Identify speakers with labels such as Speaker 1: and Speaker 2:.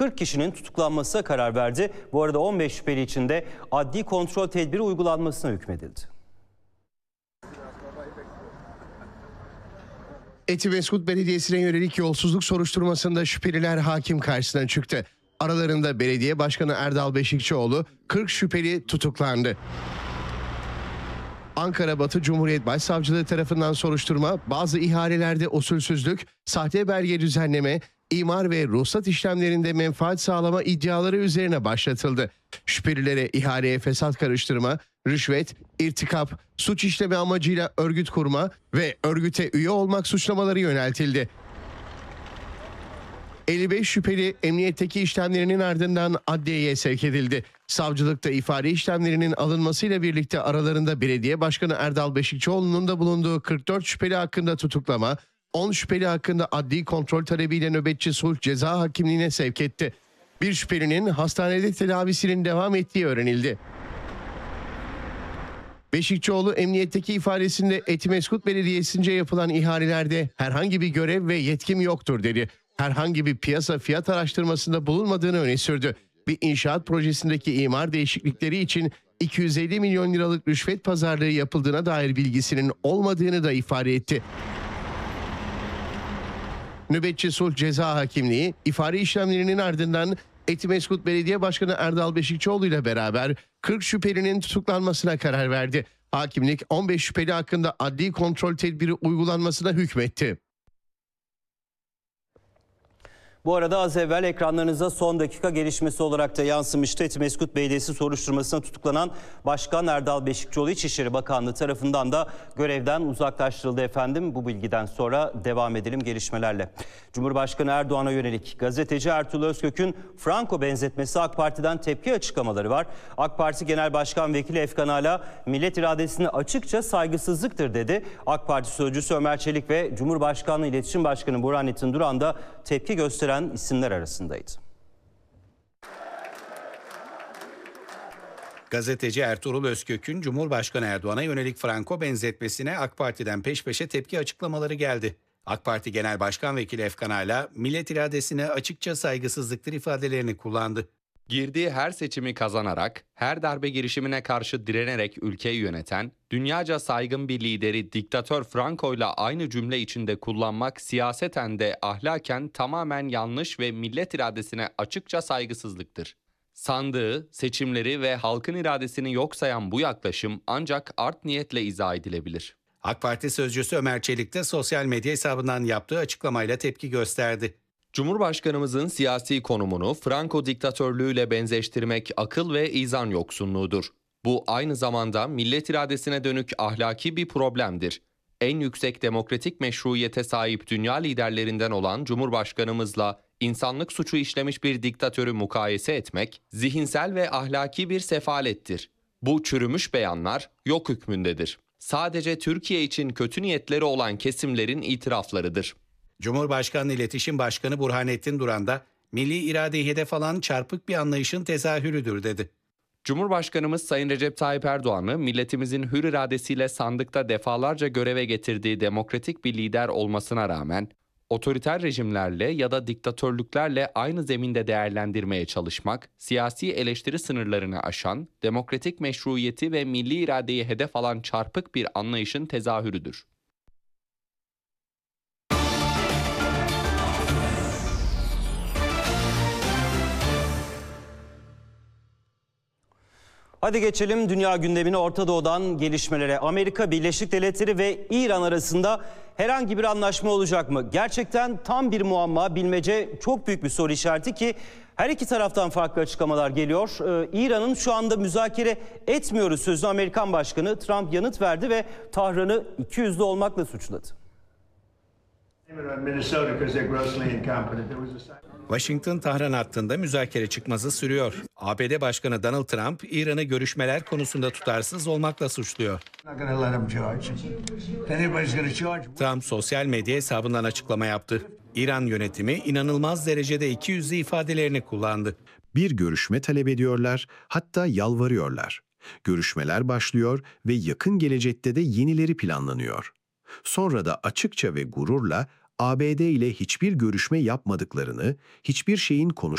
Speaker 1: 40 kişinin tutuklanmasına karar verdi. Bu arada 15 şüpheli için de adli kontrol tedbiri uygulanmasına hükmedildi.
Speaker 2: Etimesgut Belediyesi'ne yönelik yolsuzluk soruşturmasında şüpheliler hakim karşısına çıktı. Aralarında belediye başkanı Erdal Beşikçioğlu, 40 şüpheli tutuklandı. Ankara Batı Cumhuriyet Başsavcılığı tarafından soruşturma, bazı ihalelerde usulsüzlük, sahte belge düzenleme, imar ve ruhsat işlemlerinde menfaat sağlama iddiaları üzerine başlatıldı. Şüphelilere ihaleye fesat karıştırma, rüşvet, irtikap, suç işleme amacıyla örgüt kurma ve örgüte üye olmak suçlamaları yöneltildi. 55 şüpheli emniyetteki işlemlerinin ardından adliyeye sevk edildi. Savcılıkta ifade işlemlerinin alınmasıyla birlikte aralarında belediye başkanı Erdal Beşikçioğlu'nun da bulunduğu 44 şüpheli hakkında tutuklama, 10 şüpheli hakkında adli kontrol talebiyle nöbetçi sulh ceza hakimliğine sevk etti. Bir şüphelinin hastanede tedavisinin devam ettiği öğrenildi. Beşikçioğlu emniyetteki ifadesinde Etimesgut Belediyesi'nce yapılan ihalelerde herhangi bir görev ve yetkim yoktur dedi. Herhangi bir piyasa fiyat araştırmasında bulunmadığını öne sürdü. Bir inşaat projesindeki imar değişiklikleri için 250 milyon liralık rüşvet pazarlığı yapıldığına dair bilgisinin olmadığını da ifade etti. Nöbetçi sulh ceza hakimliği ifade işlemlerinin ardından Etimesgut Belediye Başkanı Erdal Beşikçioğlu ile beraber 40 şüphelinin tutuklanmasına karar verdi. Hakimlik 15 şüpheli hakkında adli kontrol tedbiri uygulanmasına hükmetti.
Speaker 1: Bu arada az evvel ekranlarınıza son dakika gelişmesi olarak da yansımıştı. Etimesgut Belediyesi soruşturmasına tutuklanan Başkan Erdal Beşikçioğlu İçişleri Bakanlığı tarafından da görevden uzaklaştırıldı efendim. Bu bilgiden sonra devam edelim gelişmelerle. Cumhurbaşkanı Erdoğan'a yönelik gazeteci Ertuğrul Özkök'ün Franco benzetmesi AK Parti'den tepki açıklamaları var. AK Parti Genel Başkan Vekili Efkan Ala millet iradesine açıkça saygısızlıktır dedi. AK Parti Sözcüsü Ömer Çelik ve Cumhurbaşkanlığı İletişim Başkanı Burhanettin Duran da tepki gösteren isimler arasındaydı.
Speaker 3: Gazeteci Ertuğrul Özkök'ün Cumhurbaşkanı Erdoğan'a yönelik Franco benzetmesine AK Parti'den peş peşe tepki açıklamaları geldi. AK Parti Genel Başkan Vekili Efkan Ala, millet iradesine açıkça saygısızlıktır ifadelerini kullandı.
Speaker 4: Girdiği her seçimi kazanarak, her darbe girişimine karşı direnerek ülkeyi yöneten, dünyaca saygın bir lideri diktatör Franco'yla aynı cümle içinde kullanmak siyaseten de ahlaken tamamen yanlış ve millet iradesine açıkça saygısızlıktır. Sandığı, seçimleri ve halkın iradesini yok sayan bu yaklaşım ancak art niyetle izah edilebilir.
Speaker 3: AK Parti Sözcüsü Ömer Çelik de sosyal medya hesabından yaptığı açıklamayla tepki gösterdi.
Speaker 4: Cumhurbaşkanımızın siyasi konumunu Franco diktatörlüğüyle benzeştirmek akıl ve izan yoksunluğudur. Bu aynı zamanda millet iradesine dönük ahlaki bir problemdir. En yüksek demokratik meşruiyete sahip dünya liderlerinden olan Cumhurbaşkanımızla insanlık suçu işlemiş bir diktatörü mukayese etmek zihinsel ve ahlaki bir sefalettir. Bu çürümüş beyanlar yok hükmündedir. Sadece Türkiye için kötü niyetleri olan kesimlerin itiraflarıdır.
Speaker 3: Cumhurbaşkanlığı İletişim Başkanı Burhanettin Duran da milli iradeyi hedef alan çarpık bir anlayışın tezahürüdür dedi.
Speaker 4: Cumhurbaşkanımız Sayın Recep Tayyip Erdoğan'ı milletimizin hür iradesiyle sandıkta defalarca göreve getirdiği demokratik bir lider olmasına rağmen otoriter rejimlerle ya da diktatörlüklerle aynı zeminde değerlendirmeye çalışmak, siyasi eleştiri sınırlarını aşan, demokratik meşruiyeti ve milli iradeyi hedef alan çarpık bir anlayışın tezahürüdür.
Speaker 1: Hadi geçelim dünya gündemine, Orta Doğu'dan gelişmelere. Amerika Birleşik Devletleri ve İran arasında herhangi bir anlaşma olacak mı? Gerçekten tam bir muamma, bilmece, çok büyük bir soru işareti ki her iki taraftan farklı açıklamalar geliyor. İran'ın şu anda müzakere etmiyoruz sözünü Amerikan Başkanı Trump yanıt verdi ve Tahran'ı ikiyüzlü olmakla suçladı.
Speaker 3: Washington-Tahran hattında müzakere çıkmazı sürüyor. ABD Başkanı Donald Trump, İran'ı görüşmeler konusunda tutarsız olmakla suçluyor. Trump sosyal medya hesabından açıklama yaptı. İran yönetimi inanılmaz derecede ikiyüzlü ifadelerini kullandı.
Speaker 5: Bir görüşme talep ediyorlar, hatta yalvarıyorlar. Görüşmeler başlıyor ve yakın gelecekte de yenileri planlanıyor. Sonra da açıkça ve gururla ABD ile hiçbir görüşme yapmadıklarını, hiçbir şeyin